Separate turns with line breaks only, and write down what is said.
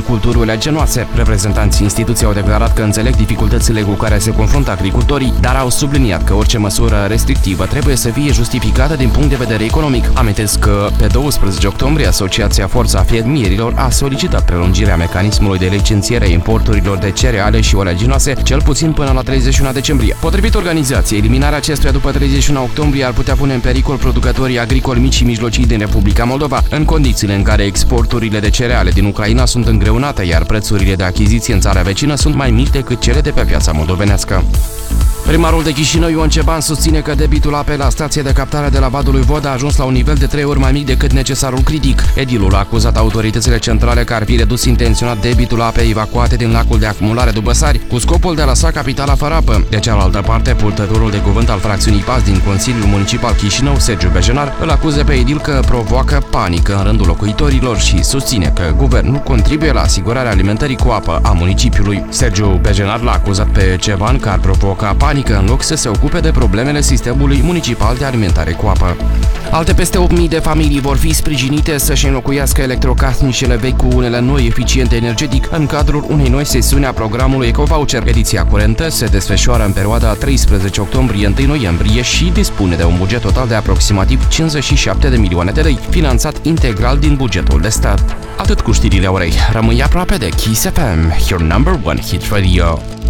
culturi oleginoase. Reprezentanții instituției au declarat că înțeleg dificultățile cu care se confruntă agricultorii, dar au subliniat că orice măsură restrictivă trebuie să fie justificată din punct de vedere economic. Amintesc că pe 12 octombrie Asociația Forța Fermierilor a solicitat prelungirea mecanismului de licențiere a importurilor de cereale și oleginoase, cel puțin până la 31 decembrie. Potrivit organizației, eliminarea acestuia după 31 octombrie ar putea pune în pericol producătorii agricoli mici și mijlocii din Republica Moldova, în condițiile în care exporturile de cereale din Ucraina sunt îngreunate, iar prețurile de achiziție în țara vecină sunt mai mici decât cele de pe piața moldovenească. Primarul de Chișinău, Ion Ceban, susține că debitul apei la stația de captare de la Vadului Vod a ajuns la un nivel de 3 ori mai mic decât necesarul critic. Edilul a acuzat autoritățile centrale că ar fi redus intenționat debitul apei evacuate din lacul de acumulare Dubăsari, cu scopul de a lăsa capitala fără apă. De cealaltă parte, purtătorul de cuvânt al fracțiunii PAS din Consiliul Municipal Chișinău, Sergiu Bejenar, îl acuză pe edil că provoacă panică în rândul locuitorilor și susține că guvernul contribuie la asigurarea alimentării cu apă a municipiului. Sergiu Bejenar l-a acuzat pe Ceban că ar provoca panică în loc să se ocupe de problemele sistemului municipal de alimentare cu apă. Alte peste 8.000 de familii vor fi sprijinite să-și înlocuiască electrocasnicele vechi cu unele noi eficiente energetic în cadrul unei noi sesiuni a programului EcoVoucher. Ediția curentă se desfășoară în perioada 13 octombrie-1 noiembrie și dispune de un buget total de aproximativ 57 de milioane de lei, finanțat integral din bugetul de stat. Atât cu știrile orei. Rămâi aproape de Kiss FM, your number one hit radio.